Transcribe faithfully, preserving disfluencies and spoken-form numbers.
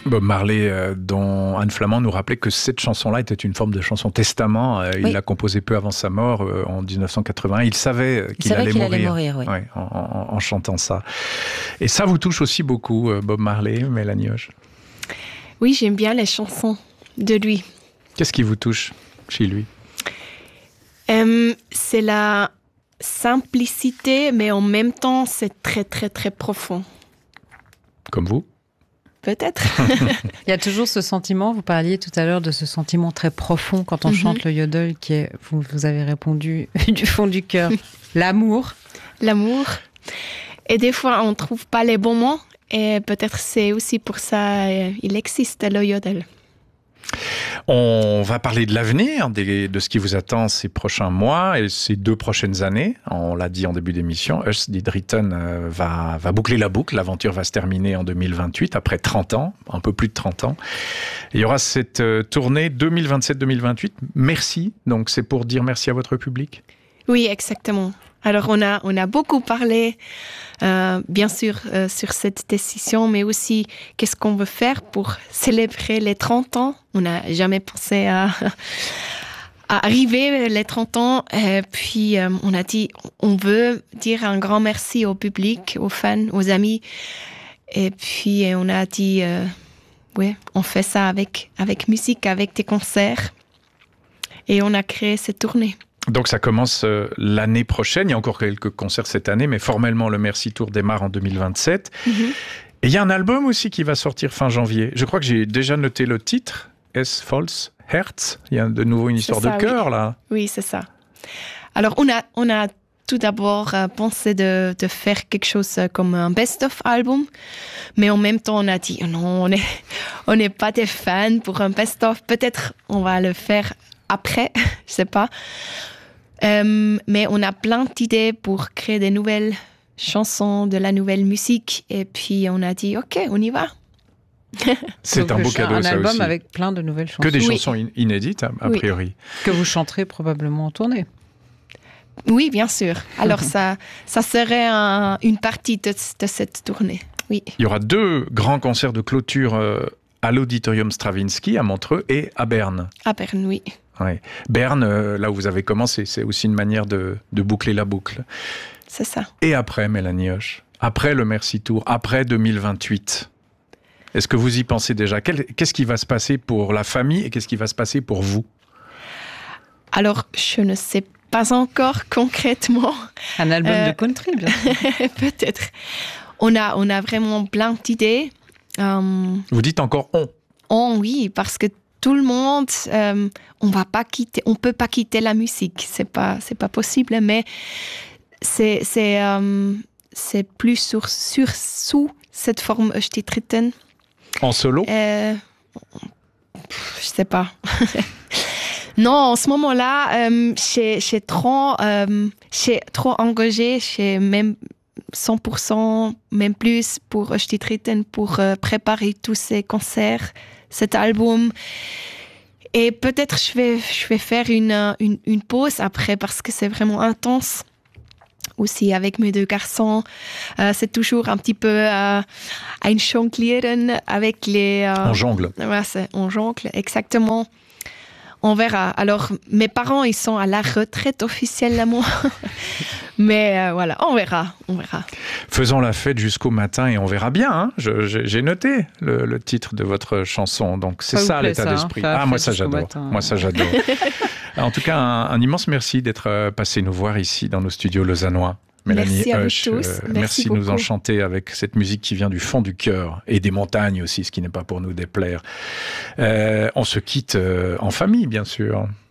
Bob Marley, euh, dont Anne Flamand nous rappelait que cette chanson-là était une forme de chanson testament. Euh, il oui. l'a composée peu avant sa mort, euh, en dix-neuf cent quatre-vingts. Il savait qu'il, il savait allait, qu'il mourir, allait mourir oui. Ouais, en, en, en chantant ça. Et ça vous touche aussi beaucoup, euh, Bob Marley, Mélanie Hoche? Oui, j'aime bien les chansons de lui. Qu'est-ce qui vous touche chez lui? euh, C'est la simplicité, mais en même temps, c'est très, très, très profond. Comme vous? Peut-être. Il y a toujours ce sentiment, vous parliez tout à l'heure de ce sentiment très profond quand on mm-hmm. chante le yodel, qui est, vous, vous avez répondu, du fond du cœur, l'amour. L'amour. Et des fois, on ne trouve pas les bons mots, et peut-être c'est aussi pour ça qu'il existe le yodel. On va parler de l'avenir, de ce qui vous attend ces prochains mois et ces deux prochaines années. On l'a dit en début d'émission, Us Did Return va, va boucler la boucle. L'aventure va se terminer en deux mille vingt-huit, après trente ans, un peu plus de trente ans. Il y aura cette tournée deux mille vingt-sept deux mille vingt-huit. Merci, donc c'est pour dire merci à votre public? Oui, exactement. Alors, on a, on a beaucoup parlé, euh, bien sûr, euh, sur cette décision, mais aussi qu'est-ce qu'on veut faire pour célébrer les trente ans. On n'a jamais pensé à, à arriver les trente ans. Et puis, euh, on a dit, on veut dire un grand merci au public, aux fans, aux amis. Et puis, on a dit, euh, ouais, on fait ça avec, avec musique, avec des concerts. Et on a créé cette tournée. Donc ça commence euh, l'année prochaine, il y a encore quelques concerts cette année, mais formellement le Merci Tour démarre en deux mille vingt-sept. Mm-hmm. Et il y a un album aussi qui va sortir fin janvier. Je crois que j'ai déjà noté le titre, Es Falls Herz. Il y a de nouveau une histoire ça, de cœur oui. là. Oui, c'est ça. Alors on a, on a tout d'abord euh, pensé de, de faire quelque chose comme un best-of album, mais en même temps on a dit non, on n'est on n'est pas des fans pour un best-of. Peut-être on va le faire après, je sais pas. Euh, mais on a plein d'idées pour créer des nouvelles chansons, de la nouvelle musique. Et puis, on a dit, OK, on y va. C'est donc un beau cadeau, un ça album aussi. Avec plein de nouvelles chansons. Que des oui. chansons in- inédites, a, a oui. priori. Que vous chanterez probablement en tournée. Oui, bien sûr. Alors, ça, ça serait un, une partie de, de cette tournée. Oui. Il y aura deux grands concerts de clôture euh, à l'Auditorium Stravinsky, à Montreux, et à Berne. À Berne, oui. Ouais. Berne, euh, là où vous avez commencé, c'est aussi une manière de, de boucler la boucle. C'est ça. Et après, Mélanie Hoche, après le Merci Tour, après deux mille vingt-huit, est-ce que vous y pensez déjà? Quel, Qu'est-ce qui va se passer pour la famille et qu'est-ce qui va se passer pour vous? Alors, je ne sais pas encore concrètement. Un album euh, de country, bien sûr. Peut-être. On a, on a vraiment plein d'idées. Um, vous dites encore « on ». On, oui, parce que tout le monde, euh, on va pas quitter, on peut pas quitter la musique, c'est pas, c'est pas possible, mais c'est, c'est, euh, c'est plus sur, sur sous cette forme Us Did Return. En solo? euh, Je sais pas. Non, en ce moment-là, euh, j'ai, j'ai trop, euh, j'ai trop engagé, j'ai même cent pour cent, même plus pour Us Did Return, pour euh, préparer tous ces concerts, cet album. Et peut-être je vais, je vais faire une, une, une pause après parce que c'est vraiment intense. Aussi avec mes deux garçons, euh, c'est toujours un petit peu euh, un jonglieren avec les... Euh, on jongle. Ouais, c'est, on jongle, exactement. On verra. Alors, mes parents, ils sont à la retraite officiellement. Mais euh, voilà, on verra, on verra. Faisons la fête jusqu'au matin et on verra bien. Hein. Je, j'ai, j'ai noté le, le titre de votre chanson. Donc, c'est ça, ça l'état ça, d'esprit. Hein, ah, moi, ça, j'adore. Matin. Moi, ça, j'adore. En tout cas, un, un immense merci d'être passé nous voir ici dans nos studios lausannois. Mélanie merci Hoche, à vous tous. euh, merci, merci de nous enchanter avec cette musique qui vient du fond du cœur et des montagnes aussi, ce qui n'est pas pour nous déplaire. Euh, on se quitte euh, en famille, bien sûr.